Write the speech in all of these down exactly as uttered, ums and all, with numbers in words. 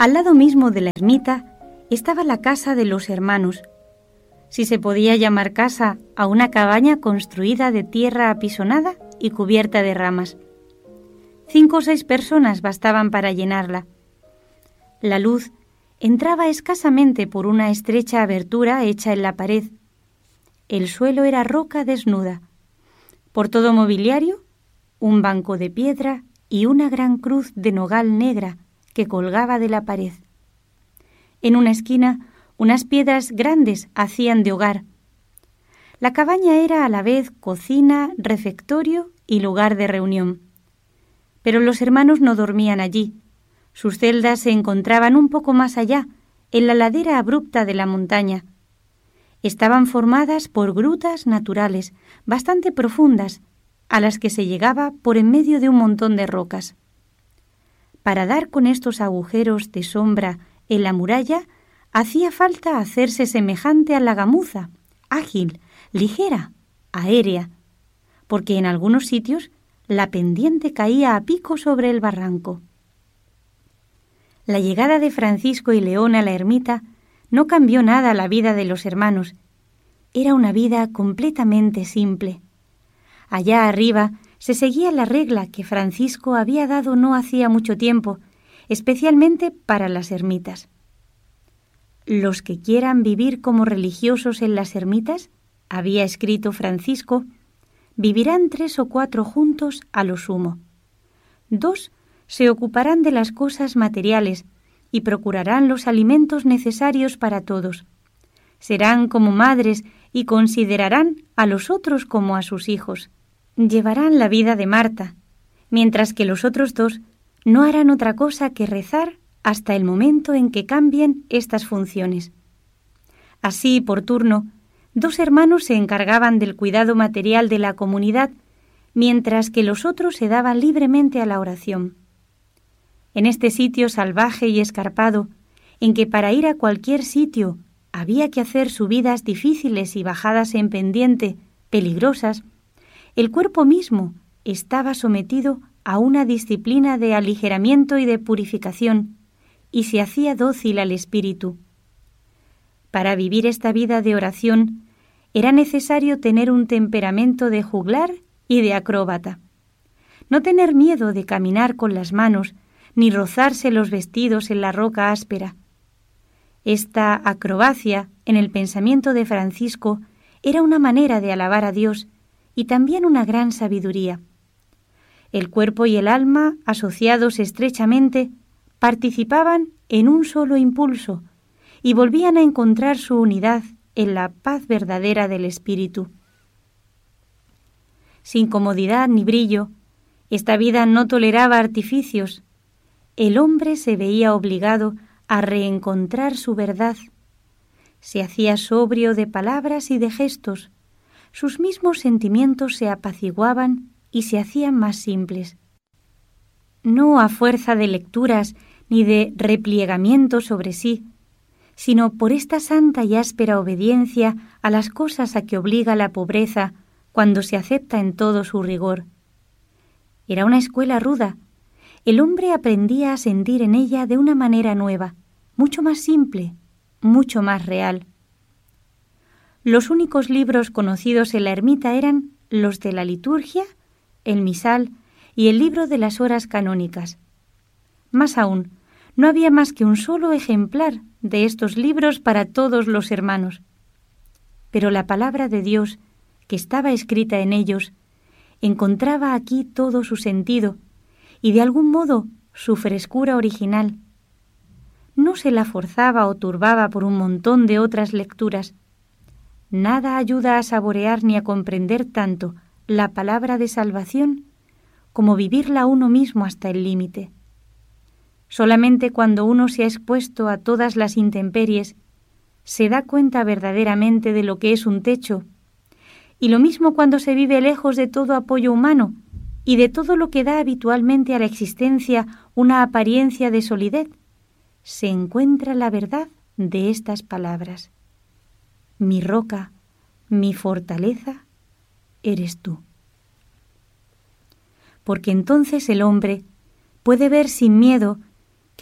Al lado mismo de la ermita estaba la casa de los hermanos, si se podía llamar casa a una cabaña construida de tierra apisonada y cubierta de ramas. Cinco o seis personas bastaban para llenarla. La luz entraba escasamente por una estrecha abertura hecha en la pared. El suelo era roca desnuda. Por todo mobiliario, un banco de piedra y una gran cruz de nogal negra que colgaba de la pared. En una esquina, unas piedras grandes hacían de hogar. La cabaña era a la vez cocina, refectorio y lugar de reunión. Pero los hermanos no dormían allí. Sus celdas se encontraban un poco más allá, en la ladera abrupta de la montaña. Estaban formadas por grutas naturales, bastante profundas, a las que se llegaba por en medio de un montón de rocas. Para dar con estos agujeros de sombra en la muralla, hacía falta hacerse semejante a la gamuza, ágil, ligera, aérea, porque en algunos sitios la pendiente caía a pico sobre el barranco. La llegada de Francisco y León a la ermita no cambió nada la vida de los hermanos. Era una vida completamente simple. Allá arriba se seguía la regla que Francisco había dado no hacía mucho tiempo, especialmente para las ermitas. Los que quieran vivir como religiosos en las ermitas, había escrito Francisco, vivirán tres o cuatro juntos a lo sumo. Dos se ocuparán de las cosas materiales y procurarán los alimentos necesarios para todos. Serán como madres y considerarán a los otros como a sus hijos. Llevarán la vida de Marta, mientras que los otros dos no harán otra cosa que rezar hasta el momento en que cambien estas funciones. Así, por turno, dos hermanos se encargaban del cuidado material de la comunidad, mientras que los otros se daban libremente a la oración. En este sitio salvaje y escarpado, en que para ir a cualquier sitio había que hacer subidas difíciles y bajadas en pendiente, peligrosas, el cuerpo mismo estaba sometido a una disciplina de aligeramiento y de purificación, y se hacía dócil al espíritu. Para vivir esta vida de oración era necesario tener un temperamento de juglar y de acróbata. No tener miedo de caminar con las manos, ni rozarse los vestidos en la roca áspera. Esta acrobacia en el pensamiento de Francisco era una manera de alabar a Dios y también una gran sabiduría. El cuerpo y el alma, asociados estrechamente, participaban en un solo impulso y volvían a encontrar su unidad en la paz verdadera del espíritu. Sin comodidad ni brillo, esta vida no toleraba artificios. El hombre se veía obligado a reencontrar su verdad. Se hacía sobrio de palabras y de gestos. Sus mismos sentimientos se apaciguaban y se hacían más simples. No a fuerza de lecturas ni de repliegamiento sobre sí, sino por esta santa y áspera obediencia a las cosas a que obliga la pobreza cuando se acepta en todo su rigor. Era una escuela ruda. El hombre aprendía a sentir en ella de una manera nueva, mucho más simple, mucho más real. Los únicos libros conocidos en la ermita eran los de la liturgia, el misal y el libro de las horas canónicas. Más aún, no había más que un solo ejemplar de estos libros para todos los hermanos. Pero la palabra de Dios, que estaba escrita en ellos, encontraba aquí todo su sentido y de algún modo su frescura original. No se la forzaba o turbaba por un montón de otras lecturas. Nada ayuda a saborear ni a comprender tanto la palabra de salvación como vivirla uno mismo hasta el límite. Solamente cuando uno se ha expuesto a todas las intemperies, se da cuenta verdaderamente de lo que es un techo, y lo mismo cuando se vive lejos de todo apoyo humano y de todo lo que da habitualmente a la existencia una apariencia de solidez, se encuentra la verdad de estas palabras. Mi roca, mi fortaleza, eres tú. Porque entonces el hombre puede ver sin miedo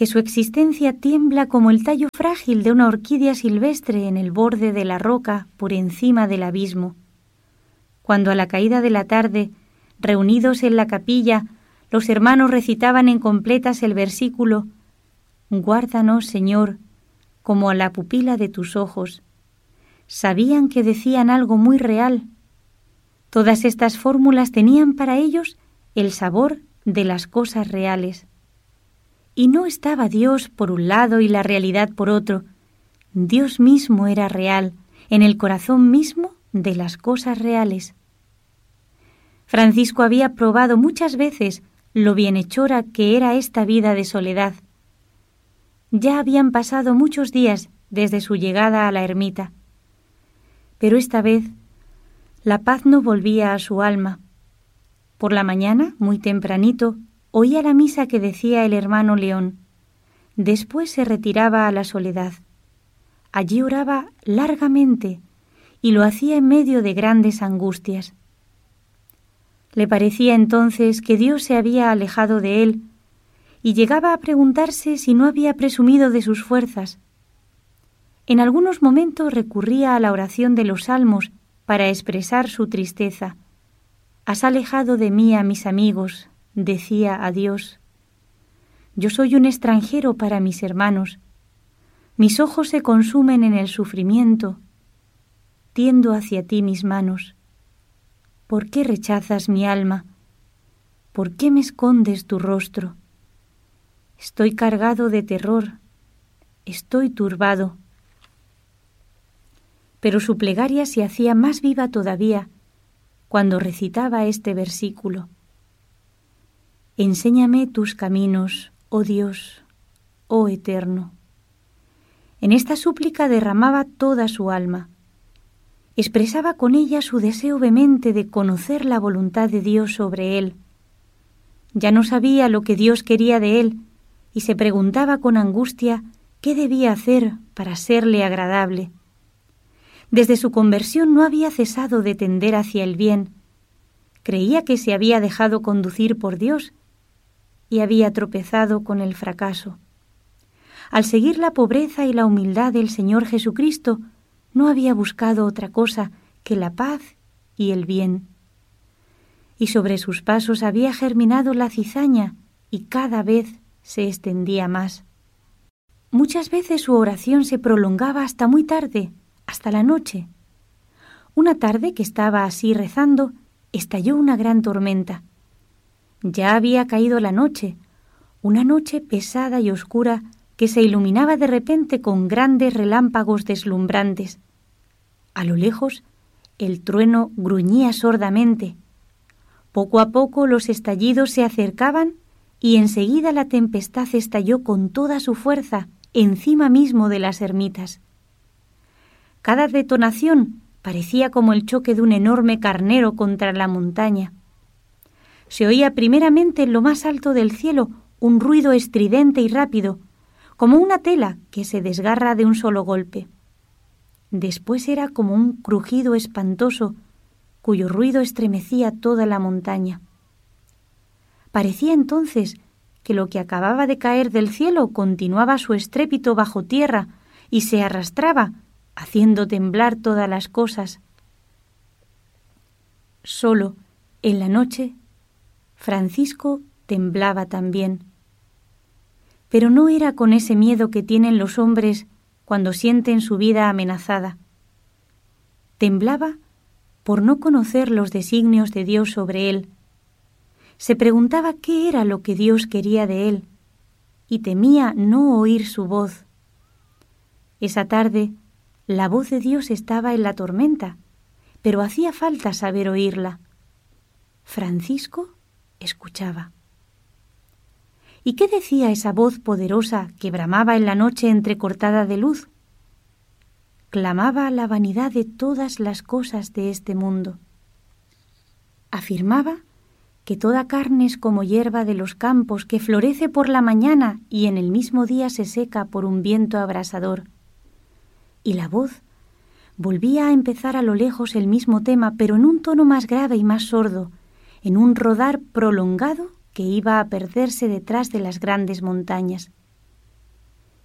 que su existencia tiembla como el tallo frágil de una orquídea silvestre en el borde de la roca por encima del abismo. Cuando a la caída de la tarde, reunidos en la capilla, los hermanos recitaban en completas el versículo «Guárdanos, Señor, como a la pupila de tus ojos», sabían que decían algo muy real. Todas estas fórmulas tenían para ellos el sabor de las cosas reales. Y no estaba Dios por un lado y la realidad por otro. Dios mismo era real, en el corazón mismo de las cosas reales. Francisco había probado muchas veces lo bienhechora que era esta vida de soledad. Ya habían pasado muchos días desde su llegada a la ermita. Pero esta vez la paz no volvía a su alma. Por la mañana, muy tempranito, oía la misa que decía el hermano León. Después se retiraba a la soledad. Allí oraba largamente y lo hacía en medio de grandes angustias. Le parecía entonces que Dios se había alejado de él y llegaba a preguntarse si no había presumido de sus fuerzas. En algunos momentos recurría a la oración de los salmos para expresar su tristeza. «Has alejado de mí a mis amigos», decía a Dios. «Yo soy un extranjero para mis hermanos. Mis ojos se consumen en el sufrimiento. Tiendo hacia ti mis manos. ¿Por qué rechazas mi alma? ¿Por qué me escondes tu rostro? Estoy cargado de terror. Estoy turbado». Pero su plegaria se hacía más viva todavía cuando recitaba este versículo. «Enséñame tus caminos, oh Dios, oh Eterno». En esta súplica derramaba toda su alma. Expresaba con ella su deseo vehemente de conocer la voluntad de Dios sobre él. Ya no sabía lo que Dios quería de él y se preguntaba con angustia qué debía hacer para serle agradable. Desde su conversión no había cesado de tender hacia el bien. Creía que se había dejado conducir por Dios y había tropezado con el fracaso. Al seguir la pobreza y la humildad del Señor Jesucristo, no había buscado otra cosa que la paz y el bien. Y sobre sus pasos había germinado la cizaña y cada vez se extendía más. Muchas veces su oración se prolongaba hasta muy tarde, hasta la noche. Una tarde que estaba así rezando, estalló una gran tormenta. Ya había caído la noche, una noche pesada y oscura que se iluminaba de repente con grandes relámpagos deslumbrantes. A lo lejos, el trueno gruñía sordamente. Poco a poco los estallidos se acercaban y enseguida la tempestad estalló con toda su fuerza encima mismo de las ermitas. Cada detonación parecía como el choque de un enorme carnero contra la montaña. Se oía primeramente en lo más alto del cielo un ruido estridente y rápido, como una tela que se desgarra de un solo golpe. Después era como un crujido espantoso, cuyo ruido estremecía toda la montaña. Parecía entonces que lo que acababa de caer del cielo continuaba su estrépito bajo tierra y se arrastraba, haciendo temblar todas las cosas. Solo, en la noche, Francisco temblaba también. Pero no era con ese miedo que tienen los hombres cuando sienten su vida amenazada. Temblaba por no conocer los designios de Dios sobre él. Se preguntaba qué era lo que Dios quería de él y temía no oír su voz. Esa tarde, la voz de Dios estaba en la tormenta, pero hacía falta saber oírla. Francisco escuchaba. ¿Y qué decía esa voz poderosa que bramaba en la noche entrecortada de luz? Clamaba la vanidad de todas las cosas de este mundo. Afirmaba que toda carne es como hierba de los campos que florece por la mañana y en el mismo día se seca por un viento abrasador. Y la voz volvía a empezar a lo lejos el mismo tema, pero en un tono más grave y más sordo, en un rodar prolongado que iba a perderse detrás de las grandes montañas.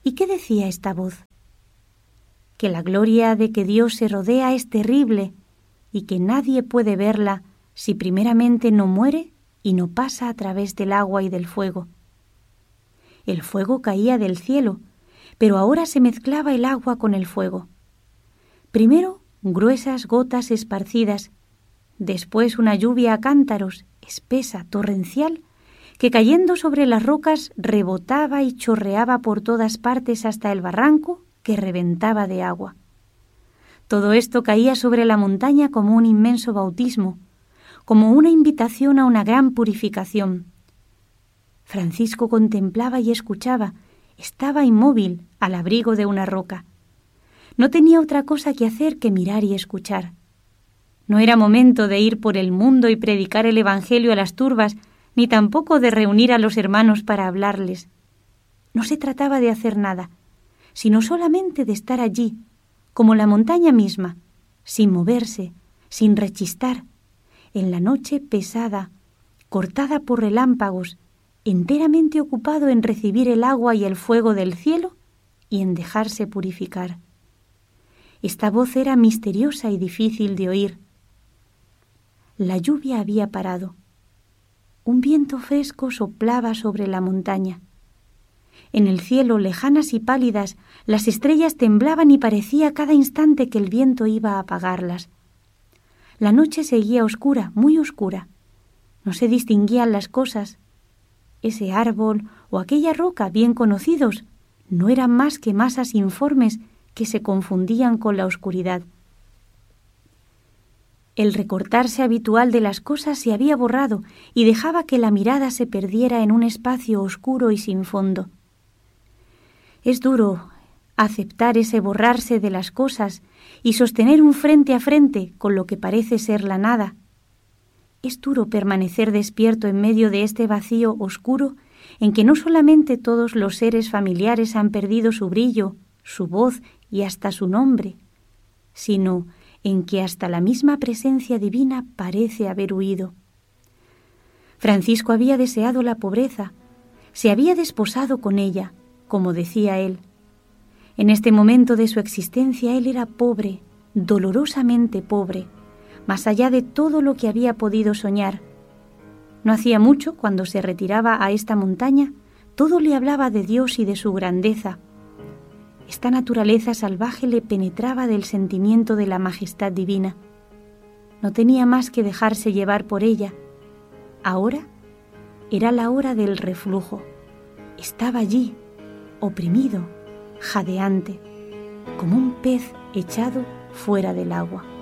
¿Y qué decía esta voz? Que la gloria de que Dios se rodea es terrible y que nadie puede verla si primeramente no muere y no pasa a través del agua y del fuego. El fuego caía del cielo, pero ahora se mezclaba el agua con el fuego. Primero gruesas gotas esparcidas, después una lluvia a cántaros, espesa, torrencial, que cayendo sobre las rocas rebotaba y chorreaba por todas partes hasta el barranco que reventaba de agua. Todo esto caía sobre la montaña como un inmenso bautismo, como una invitación a una gran purificación. Francisco contemplaba y escuchaba, estaba inmóvil al abrigo de una roca. No tenía otra cosa que hacer que mirar y escuchar. No era momento de ir por el mundo y predicar el Evangelio a las turbas, ni tampoco de reunir a los hermanos para hablarles. No se trataba de hacer nada, sino solamente de estar allí, como la montaña misma, sin moverse, sin rechistar, en la noche pesada, cortada por relámpagos, enteramente ocupado en recibir el agua y el fuego del cielo y en dejarse purificar. Esta voz era misteriosa y difícil de oír. La lluvia había parado. Un viento fresco soplaba sobre la montaña. En el cielo, lejanas y pálidas, las estrellas temblaban y parecía cada instante que el viento iba a apagarlas. La noche seguía oscura, muy oscura. No se distinguían las cosas. Ese árbol o aquella roca bien conocidos no eran más que masas informes que se confundían con la oscuridad. El recortarse habitual de las cosas se había borrado y dejaba que la mirada se perdiera en un espacio oscuro y sin fondo. Es duro aceptar ese borrarse de las cosas y sostener un frente a frente con lo que parece ser la nada. Es duro permanecer despierto en medio de este vacío oscuro en que no solamente todos los seres familiares han perdido su brillo, su voz y hasta su nombre, sino en que hasta la misma presencia divina parece haber huido. Francisco había deseado la pobreza, se había desposado con ella, como decía él. En este momento de su existencia él era pobre, dolorosamente pobre, más allá de todo lo que había podido soñar. No hacía mucho, cuando se retiraba a esta montaña, todo le hablaba de Dios y de su grandeza. Esta naturaleza salvaje le penetraba del sentimiento de la majestad divina. No tenía más que dejarse llevar por ella. Ahora era la hora del reflujo. Estaba allí, oprimido, jadeante, como un pez echado fuera del agua.